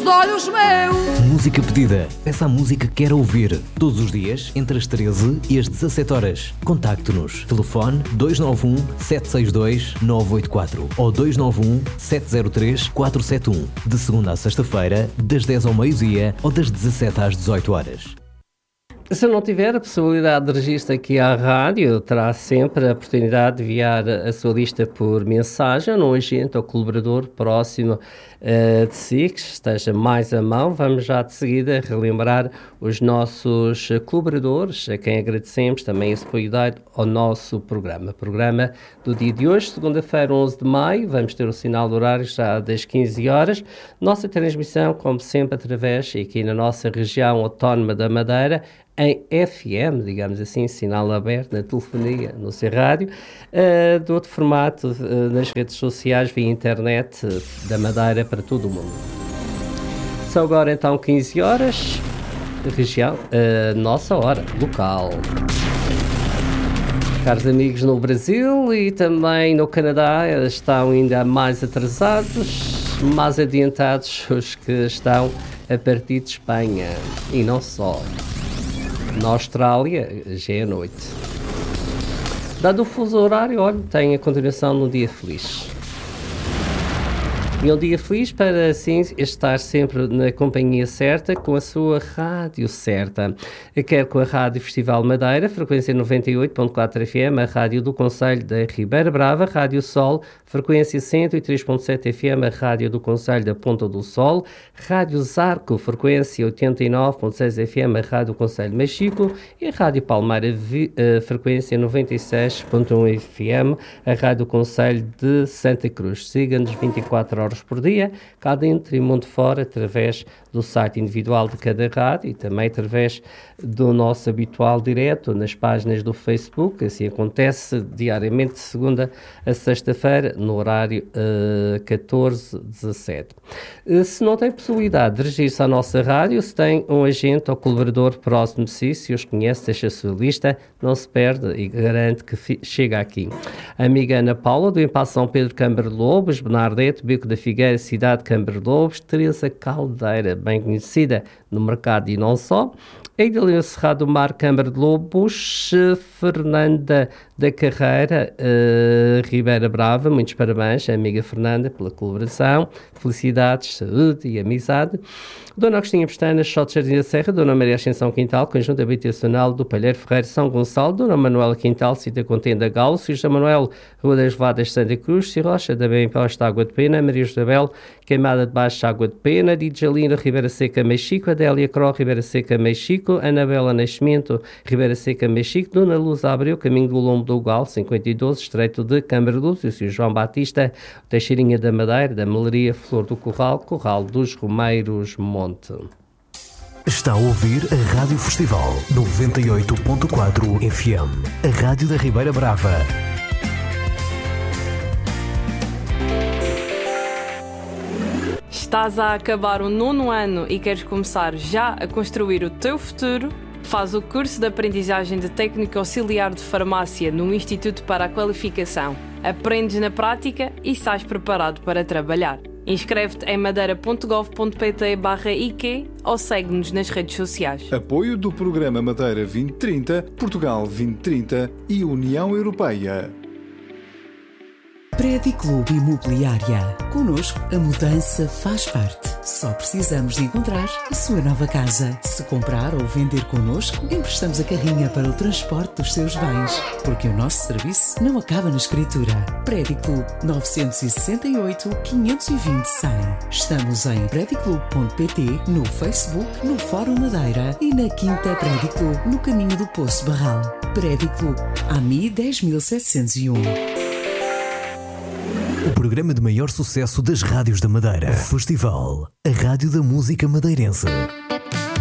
olhos meus. Música pedida. Peça a música que quer ouvir. Todos os dias, entre as 13 e as 17 horas. Contacte-nos. Telefone 291 762 984 ou 291 703 471. De segunda a sexta-feira, das 10 ao meio-dia ou das 17 às 18 horas. Se não tiver a possibilidade de registro aqui à rádio, terá sempre a oportunidade de enviar a sua lista por mensagem num agente ou colaborador próximo de si, que esteja mais à mão. Vamos já de seguida relembrar os nossos colaboradores, a quem agradecemos também esse apoio dado ao nosso programa. Programa do dia de hoje, segunda-feira, 11 de maio, vamos ter o sinal de horário já das 15 horas. Nossa transmissão, como sempre, através, aqui na nossa região autónoma da Madeira, em FM, digamos assim, sinal aberto na telefonia, no seu rádio, de outro formato, nas redes sociais, via internet, da Madeira para todo o mundo. São agora então 15 horas, região, nossa hora, local. Caros amigos no Brasil e também no Canadá, estão ainda mais atrasados, mais adiantados os que estão a partir de Espanha, e não só. Na Austrália, já é noite. Dado o fuso horário, olha, tem a continuação de um dia feliz. E um dia feliz para, assim, estar sempre na companhia certa, com a sua rádio certa. Quer com a Rádio Festival Madeira, frequência 98.4 FM, a Rádio do Concelho da Ribeira Brava, Rádio Sol, frequência 103.7 FM, a Rádio do Concelho da Ponta do Sol, Rádio Zarco, frequência 89.6 FM, a Rádio do Concelho de Machico, e a Rádio Palmeira, frequência 96.1 FM, a Rádio do Concelho de Santa Cruz. Siga-nos 24 horas por dia, cá dentro e mundo fora, através do site individual de cada rádio e também através do nosso habitual direto nas páginas do Facebook. Assim acontece diariamente de segunda a sexta-feira no horário 14-17. Se não tem possibilidade de dirigir-se à nossa rádio, se tem um agente ou colaborador próximo de si, se os conhece, deixa a sua lista, não se perde e garante que chega aqui. A amiga Ana Paula, do Impasse São Pedro Câmara de Lobos, Bernardete, Beco da Figueira, Cidade de Câmara de Lobos, Teresa Caldeira, bem conhecida no mercado e não só, a Idalina Cerrado do Mar, Câmara de Lobos, Fernanda da Carreira, Ribeira Brava, muitos parabéns, amiga Fernanda, pela colaboração, felicidades, saúde e amizade. Dona Agostinha Pestana, Xote Jardim da Serra, Dona Maria Ascensão Quintal, Conjunto Habitacional do Palheiro Ferreira, São Gonçalo, Dona Manuela Quintal, Cita Contenda Galo, Sr. Manuel, Rua das Vadas, Santa Cruz, Cirrocha, da Bem Posta, Água de Pena, Maria Isabel, Queimada de Baixo, Água de Pena, Djalina, Ribeira Seca, Mexico, Adélia Cro, Ribeira Seca, Mexico, Anabela Nascimento, Ribeira Seca, Mexico, Dona Luz Abreu, Caminho do Lombo do Gal, 52, Estreito de Câmara Luz, e o Sr. João Batista, Teixeirinha da Madeira, da Melaria, Flor do Corral, Corral dos Romeiros, Monte. Está a ouvir a Rádio Festival 98.4 FM, a Rádio da Ribeira Brava. Estás a acabar o 9º ano e queres começar já a construir o teu futuro? Faz o curso de aprendizagem de técnico auxiliar de farmácia no Instituto para a Qualificação. Aprendes na prática e sais preparado para trabalhar. Inscreve-te em madeira.gov.pt/IQ ou segue-nos nas redes sociais. Apoio do Programa Madeira 2030, Portugal 2030 e União Europeia. Prédio Clube Imobiliária. Connosco, a mudança faz parte. Só precisamos de encontrar a sua nova casa. Se comprar ou vender connosco, emprestamos a carrinha para o transporte dos seus bens. Porque o nosso serviço não acaba na escritura. Prédio Clube 968 520 100. Estamos em prediclube.pt, no Facebook, no Fórum Madeira e na Quinta Prédio Clube, no caminho do Poço Barral. Prédio Clube, AMI 10701. O programa de maior sucesso das rádios da Madeira. Festival, a rádio da música madeirense.